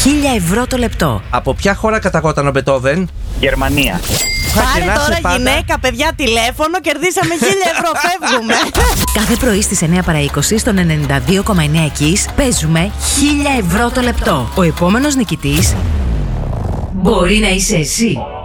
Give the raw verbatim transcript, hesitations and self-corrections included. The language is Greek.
χίλια ευρώ το λεπτό. Από ποια χώρα καταγόταν ο Μπετόβεν? Γερμανία. Πάρε τώρα πάντα. Γυναίκα, παιδιά, τηλέφωνο, κερδίσαμε χίλια ευρώ, φεύγουμε. Κάθε πρωί στις εννιά παρά είκοσι στον ενενήντα δύο κόμμα εννιά Kiss παίζουμε χίλια ευρώ το λεπτό. Ο επόμενος νικητής μπορεί να είσαι εσύ.